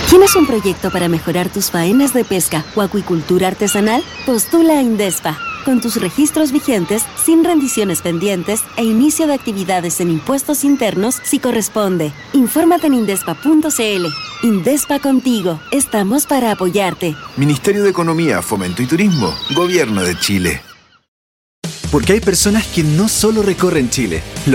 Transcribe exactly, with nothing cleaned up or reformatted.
¿Tienes un proyecto para mejorar tus faenas de pesca o acuicultura artesanal? Postula a Indespa. Con tus registros vigentes, sin rendiciones pendientes e inicio de actividades en impuestos internos si corresponde. Infórmate en indespa punto c l. Indespa contigo. Estamos para apoyarte. Ministerio de Economía, Fomento y Turismo. Gobierno de Chile. Porque hay personas que no solo recorren Chile.